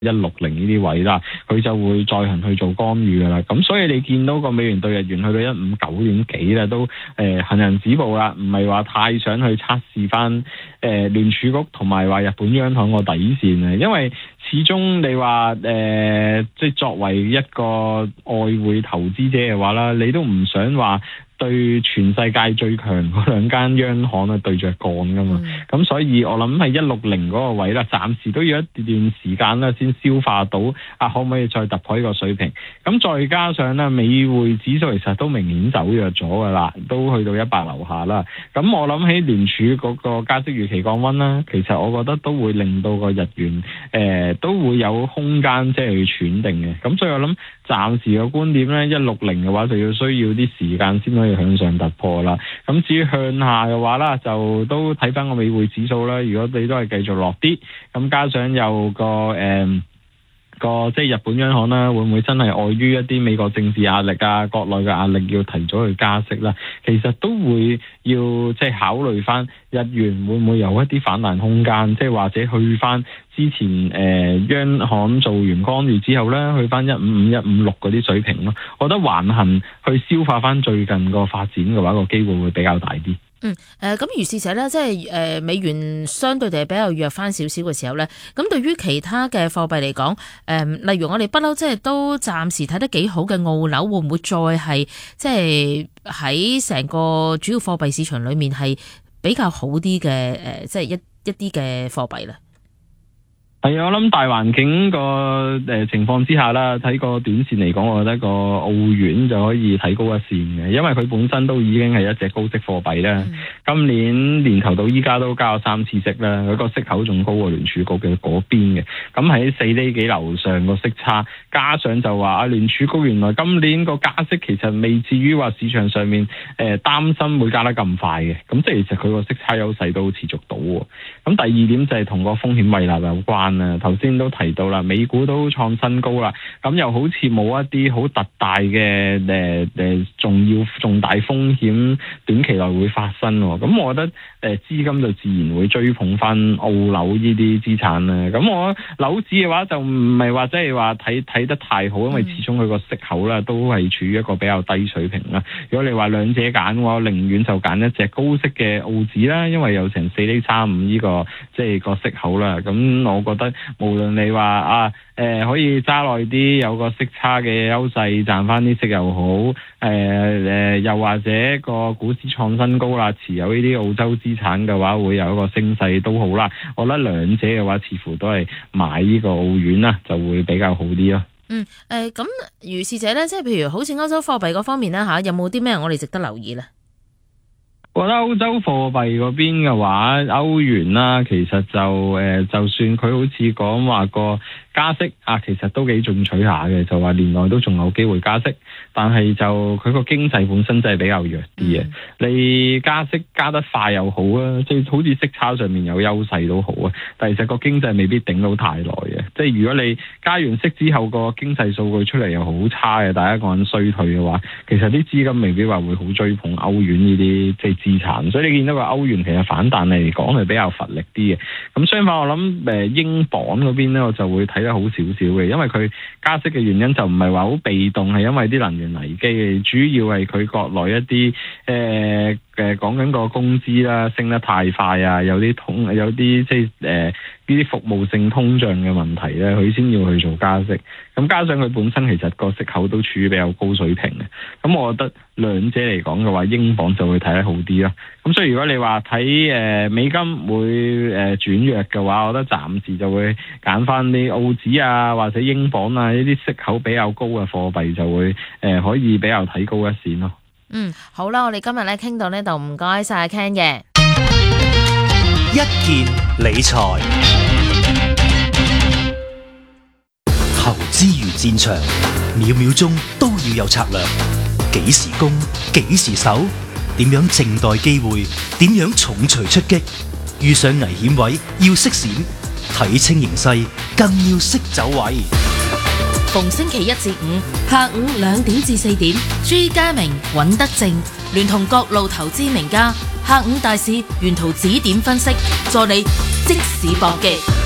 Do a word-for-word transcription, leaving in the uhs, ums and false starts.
一六零呢啲位啦，佢就會再行去做干預噶啦。咁所以你見到個美元對日元去到一五九點幾咧，都誒行人止步啦，唔係話太想去測試翻誒聯儲局同埋話日本央行個底線啊，因為始終你話誒即係作為一個外匯投資者嘅話啦，你都唔想話對全世界最強嗰兩間央行啊對着幹噶嘛，咁、嗯、所以我諗係一六零嗰個位啦，暫時都要一段時間啦先消化到啊，可唔可以再突破呢個水平？咁再加上咧，美匯指數其實都明顯走弱咗噶啦，都去到一百樓下啦。咁我諗喺聯儲嗰個加息預期降溫啦，其實我覺得都會令到個日元誒、呃、都會有空間即係去喘定嘅。咁所以我諗暫時嘅觀點咧，一六零嘅話就要需要啲時間先可以向上突破啦。咁至於向下嘅話啦，就都睇翻個美匯指數啦。如果你都係繼續落啲，咁加上有個誒、呃、個即係日本央行啦，會唔會真係礙於一啲美國政治壓力啊、國內嘅壓力要提早去加息啦？其實都會要即係考慮翻日元會唔會有一啲反彈空間，即係或者去翻之前誒、呃、央行做完干預之後咧，去翻一五五、一五六嗰啲水平咯。我覺得橫行去消化翻最近個發展嘅話，個機會會比較大啲。 嗯，誒、呃，咁如是者咧，即係誒、呃、美元相對地比較弱翻少少嘅時候咧，咁對於其他嘅貨幣嚟講，誒、呃，例如我哋不嬲即係都暫時睇得幾好嘅澳紐，會唔會再係即係喺成個主要貨幣市場裏面係比較好啲嘅誒，即係一一啲嘅貨幣咧？ 係啊，我諗大環境個誒、呃、情況之下啦，睇個短線嚟講，我覺得個澳元就可以睇高一線嘅，因為佢本身都已經係一隻高息貨幣啦。嗯、今年年頭到依家都加咗三次息啦，佢個息口仲高過聯儲局嘅嗰邊嘅。咁喺四厘幾樓上個息差，加上就話啊聯儲局原來今年個加息其實未至於話市場上面誒擔心會加得咁快嘅。咁即係其實佢個息差優勢都持續到喎。咁第二點就係同個風險胃納有關。頭先都提到啦，美股都創新高啦，咁又好似冇一啲好特大嘅誒誒重要重大風險短期內會發生喎，咁我覺得誒、呃、資金就自然會追捧翻澳紐呢啲資產啦。咁我紐指嘅話就唔係話即係話睇睇得太好，因為始終佢個息口啦都係處於一個比較低水平啦。如果你話兩者揀嘅話，我寧願就揀一隻高息嘅澳紙啦，因為有成四厘三五呢個即係個息口啦。咁我覺得無論你話啊誒、呃、可以揸耐啲，有個息差嘅優勢，賺翻啲息又好，誒、呃、誒、呃、又或者個股市創新高啦，持有呢啲澳洲資產嘅話，會有一個升勢都好啦。我覺得兩者嘅話，似乎都係買呢個澳元啦，就會比較好啲咯。 嗯誒，咁、呃、如是者咧，即係譬如好似歐洲貨幣嗰方面咧嚇，有冇啲咩我哋值得留意咧？ 我覺得歐洲貨幣嗰邊嘅話，歐元啦，其實就誒、呃，就算佢好似講話個加息啊，其實都幾進取下嘅，就話年內都仲有機會加息，但係就佢個經濟本身真係比較弱啲嘅。嗯、你加息加得快又好啊，即係好似息差上面有優勢都好啊，但係其實個經濟未必頂到太耐嘅。即係如果你加完息之後個經濟數據出嚟又好差嘅，大家講緊衰退嘅話，其實啲資金未必話會好追捧歐元呢啲即係資產，所以你見到個歐元其實反彈嚟講係比較乏力啲嘅。咁相反，我諗誒英鎊嗰邊咧，我就會睇得好少少嘅，因為佢加息嘅原因就唔係話好被動，係因為啲能源危機嘅，主要係佢國內一啲誒誒講緊個工資啦升得太快啊，有啲通有啲即係誒呢啲服務性通脹嘅問題咧，佢先要去做加息。咁加上佢本身其實個息口都處於比較高水平嘅，咁我覺得兩者嚟講嘅話，英鎊就會睇得好啲啦。咁所以如果你話睇誒美金會誒轉弱嘅話，我覺得暫時就會揀翻啲澳紙啊或者英鎊啊呢啲息口比較高嘅貨幣就會誒、呃、可以比較睇高一線咯。 嗯，好啦，我哋今日咧傾到呢度，唔該晒 Ken 嘅一件理財。投資如戰場，秒秒鐘都要有策略。幾時攻，幾時守，點樣靜待機會，點樣重錘出擊。遇上危險位要識閃，睇清形勢更要識走位。 逢星期一至五下午兩點至四點，朱家明、尹德正聯同各路投資名家，下午大市沿途指點分析，助你即時搏擊。